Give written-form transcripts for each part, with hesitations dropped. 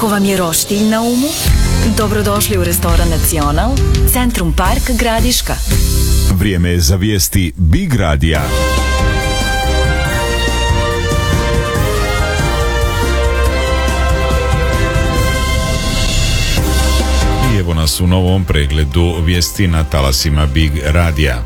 Ako vam je roštilj na umu, dobrodošli u restoran Nacional, Centrum Park Gradiška. Vrijeme je za vijesti Big Radija. I evo nas u novom pregledu vijesti na talasima Big Radija.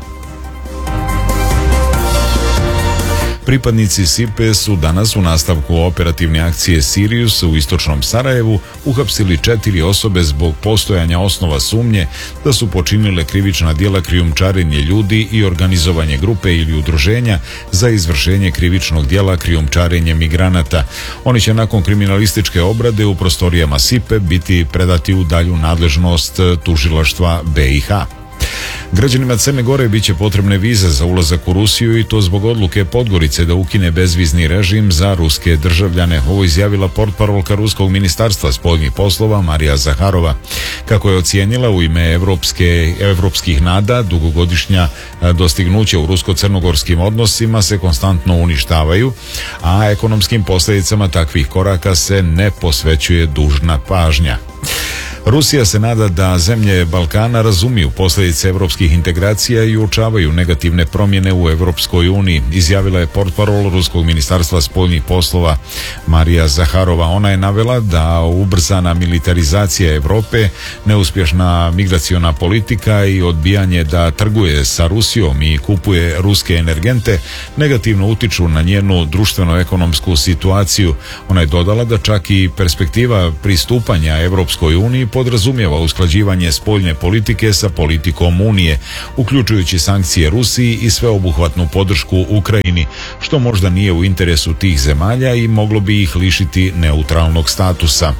Pripadnici SIPE su danas u nastavku operativne akcije Sirius u istočnom Sarajevu uhapsili 4 osobe zbog postojanja osnova sumnje da su počinile krivična djela krijumčarenje ljudi i organizovanje grupe ili udruženja za izvršenje krivičnog djela krijumčarenje migranata. Oni će nakon kriminalističke obrade u prostorijama SIPE biti predati u dalju nadležnost tužilaštva BiH. Građanima Crne Gore bit će potrebne vize za ulazak u Rusiju i to zbog odluke Podgorice da ukine bezvizni režim za ruske državljane. Ovo izjavila portparolka Ruskog ministarstva spoljnih poslova Marija Zaharova. Kako je ocijenila u ime evropskih nada, dugogodišnja dostignuća u rusko-crnogorskim odnosima se konstantno uništavaju, a ekonomskim posljedicama takvih koraka se ne posvećuje dužna pažnja. Rusija se nada da zemlje Balkana razumiju posljedice evropskih integracija i uočavaju negativne promjene u Evropskoj uniji, izjavila je portparol Ruskog ministarstva spoljnih poslova Marija Zaharova. Ona je navela da ubrzana militarizacija Europe, neuspješna migraciona politika i odbijanje da trguje sa Rusijom i kupuje ruske energente negativno utiču na njenu društveno-ekonomsku situaciju. Ona je dodala da čak i perspektiva pristupanja Evropskoj uniji podrazumijeva usklađivanje spoljne politike sa politikom Unije, uključujući sankcije Rusiji i sveobuhvatnu podršku Ukrajini, što možda nije u interesu tih zemalja i moglo bi ih lišiti neutralnog statusa.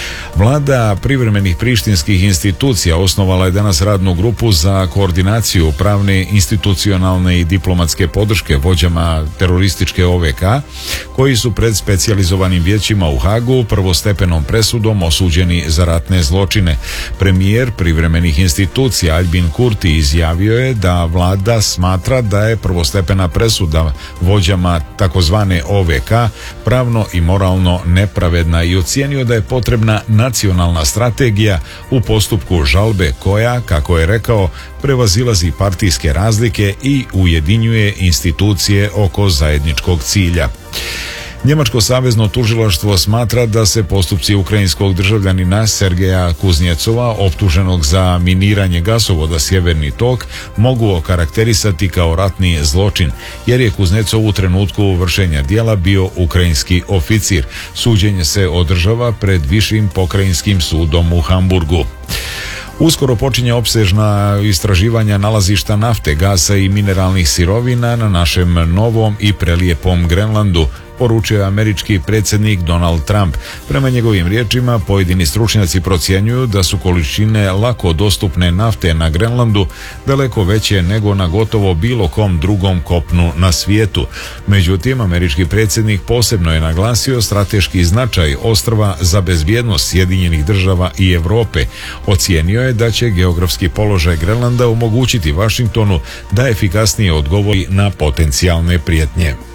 Vlada privremenih prištinskih institucija osnovala je danas radnu grupu za koordinaciju pravne, institucionalne i diplomatske podrške vođama terorističke OVK, koji su pred specijalizovanim vijećima u Hagu prvostepenom presudom osuđeni za ratne zločine. Premijer privremenih institucija Albin Kurti izjavio je da vlada smatra da je prvostepena presuda vođama takozvane OVK pravno i moralno nepravedna i ocijenio da je potrebna nacionalna strategija u postupku žalbe koja, kako je rekao, prevazilazi partijske razlike i ujedinjuje institucije oko zajedničkog cilja. Njemačko savezno tužilaštvo smatra da se postupci ukrajinskog državljanina Sergeja Kuznjecova, optuženog za miniranje gasovoda Sjeverni tok, mogu okarakterisati kao ratni zločin, jer je Kuznjecov u trenutku vršenja djela bio ukrajinski oficir. Suđenje se održava pred Višim pokrajinskim sudom u Hamburgu. Uskoro počinje opsežna istraživanja nalazišta nafte, gasa i mineralnih sirovina na našem novom i prelijepom Grenlandu, poručio je američki predsjednik Donald Trump. Prema njegovim riječima, pojedini stručnjaci procjenjuju da su količine lako dostupne nafte na Grenlandu daleko veće nego na gotovo bilo kom drugom kopnu na svijetu. Međutim, američki predsjednik posebno je naglasio strateški značaj ostrva za bezbjednost Sjedinjenih država i Europe. Ocijenio je da će geografski položaj Grenlanda omogućiti Washingtonu da efikasnije odgovori na potencijalne prijetnje.